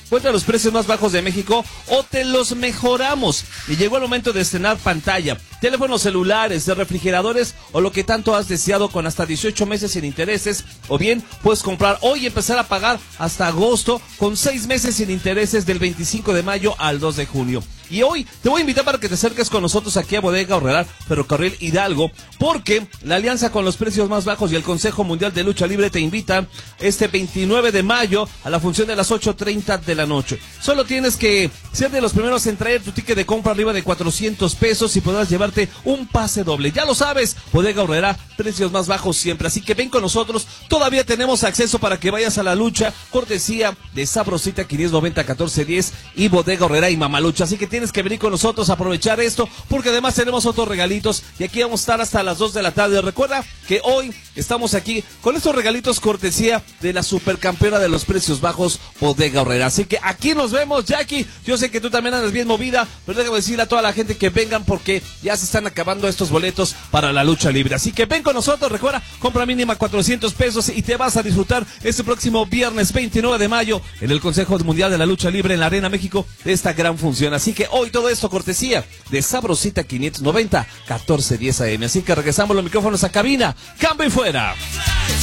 encuentra los precios más bajos de México o te los mejoramos. Y llegó el momento de estrenar pantalla, teléfonos celulares, de refrigeradores o lo que tanto has deseado con hasta 18 meses sin intereses, o bien puedes comprar hoy y empezar a pagar hasta agosto con 6 meses sin intereses del 25 de mayo al 2 de junio. Y hoy te voy a invitar para que te acerques con nosotros aquí a Bodega Aurrerá, Ferrocarril Hidalgo, porque la alianza con los precios más bajos y el Consejo Mundial de Lucha Libre te invita este 29 de mayo a la función de las 8:30 de la noche. Solo tienes que ser de los primeros en traer tu ticket de compra arriba de 400 pesos y podrás llevarte un pase doble. Ya lo sabes, Bodega Aurrerá, precios más bajos siempre. Así que ven con nosotros, todavía tenemos acceso para que vayas a la lucha, cortesía de Sabrosita 590-1410 y Bodega Aurrerá y Mamalucha. Así que tienes que venir con nosotros a aprovechar esto, porque además tenemos otros regalitos y aquí vamos a estar hasta las 2 de la tarde. Recuerda que hoy estamos aquí con estos regalitos cortesía de la supercampeona de los precios bajos, Bodega Aurrerá. Así que aquí nos vemos, Jackie. Yo sé que tú también andas bien movida, pero déjame decirle a toda la gente que vengan porque ya se están acabando estos boletos para la lucha libre. Así que ven con nosotros, recuerda, compra mínima 400 pesos y te vas a disfrutar este próximo viernes 29 de mayo en el Consejo Mundial de la Lucha Libre en la Arena México de esta gran función. Así que hoy todo esto cortesía de Sabrosita 590-1410 AM. Así que regresamos los micrófonos a cabina. ¡Cambio y fuera!